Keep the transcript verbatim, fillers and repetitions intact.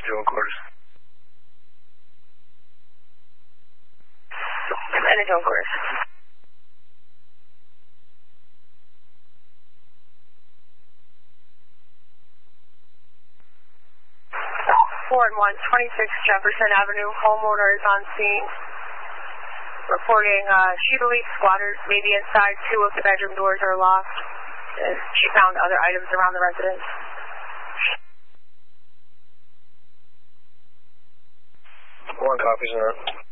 doing quarters. Atlanta doing quarters. four and one, twenty-six Jefferson Avenue. Homeowner is on scene. Reporting uh, shooter leak, squatters maybe inside. Two of the bedroom doors are locked. Uh, she found other items around the residence. One copies on that.